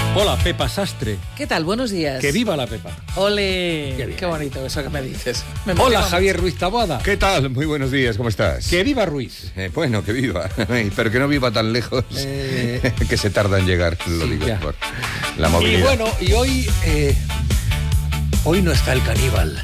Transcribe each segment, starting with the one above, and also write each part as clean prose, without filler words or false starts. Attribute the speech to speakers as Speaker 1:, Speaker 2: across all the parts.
Speaker 1: Hola, Pepa Sastre.
Speaker 2: ¿Qué tal? Buenos días.
Speaker 1: Que viva la Pepa.
Speaker 2: ¡Ole!
Speaker 1: Qué bien.
Speaker 2: Qué bonito eso que me dices.
Speaker 1: Hola, Javier Ruiz Taboada.
Speaker 3: ¿Qué tal? Muy buenos días, ¿cómo estás?
Speaker 1: Que viva Ruiz.
Speaker 3: Bueno, que viva, pero que no viva tan lejos, que se tarda en llegar, lo digo,
Speaker 1: ya.
Speaker 3: por la movilidad.
Speaker 1: Y bueno, y hoy no está el caníbal.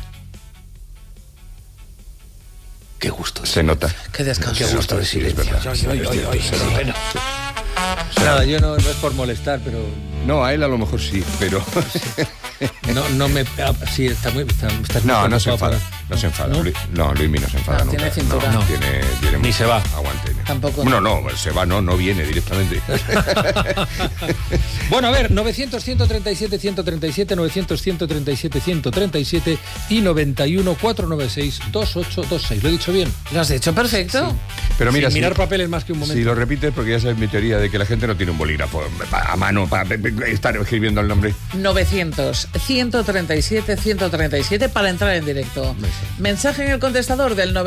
Speaker 1: Qué gusto.
Speaker 3: Se nota.
Speaker 2: Qué descanso.
Speaker 1: Qué gusto de
Speaker 3: Sí, es
Speaker 1: silencio.
Speaker 3: verdad.
Speaker 1: Ay, bueno. Nada, yo no es por molestar, pero
Speaker 3: No, a él a lo mejor sí, pero...
Speaker 1: no me... Sí, estás muy
Speaker 3: No se enfada, no se enfada.
Speaker 1: ¿No?
Speaker 3: Luismi no se enfada nunca.
Speaker 2: Tiene cintura.
Speaker 3: No, tiene
Speaker 1: Ni
Speaker 3: mucho
Speaker 1: se va.
Speaker 3: Aguante.
Speaker 2: Tampoco.
Speaker 3: Bueno, no, se va, no viene directamente.
Speaker 1: Bueno, a ver, 900-137-137, 900-137-137 y 91-496-2826. ¿Lo he dicho bien?
Speaker 2: ¿Lo has dicho perfecto?
Speaker 1: Sí.
Speaker 3: Pero mira,
Speaker 1: Sin mirar papeles más que un momento.
Speaker 3: Si lo repites, porque ya sabes mi teoría de que la gente no tiene un bolígrafo a mano para estar escribiendo el nombre.
Speaker 2: 900-137-137 para entrar en directo. Mensaje en el contestador del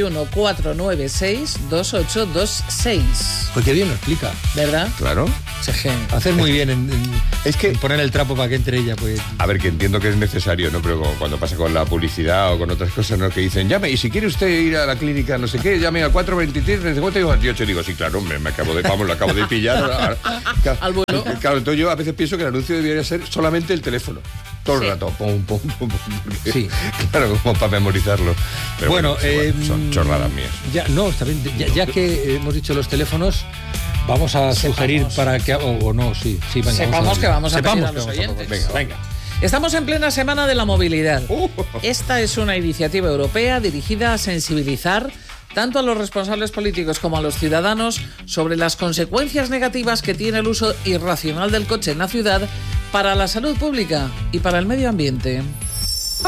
Speaker 2: 91-496-2826.
Speaker 1: Pues qué bien lo explica.
Speaker 2: ¿Verdad?
Speaker 3: Claro.
Speaker 1: Hacer muy bien en
Speaker 3: que-
Speaker 1: poner el trapo para que entre ella, pues.
Speaker 3: A ver, que entiendo que es necesario, ¿no? Pero cuando pasa con la publicidad o con otras cosas, ¿no? Que dicen, llame, y si quiere usted ir a la clínica, no sé qué, llame al 423-50-28. Digo, sí, claro, lo acabo de pillar.
Speaker 2: Al vuelo.
Speaker 3: Claro, entonces yo a veces pienso que el anuncio debería ser solamente el teléfono. Todo el rato, pum, pum, pum, pum, porque,
Speaker 1: Sí.
Speaker 3: Claro, como para memorizarlo. Pero
Speaker 1: Bueno,
Speaker 3: son chorradas mías.
Speaker 1: Ya, no, está bien. Ya que hemos dicho los teléfonos, vamos a sugerir para que... O no, sí. Venga,
Speaker 2: Sepamos que vamos a pedir a los
Speaker 1: que vamos
Speaker 2: oyentes.
Speaker 1: Venga.
Speaker 2: Estamos en plena semana de la movilidad. Esta es una iniciativa europea dirigida a sensibilizar tanto a los responsables políticos como a los ciudadanos sobre las consecuencias negativas que tiene el uso irracional del coche en la ciudad para la salud pública y para el medio ambiente.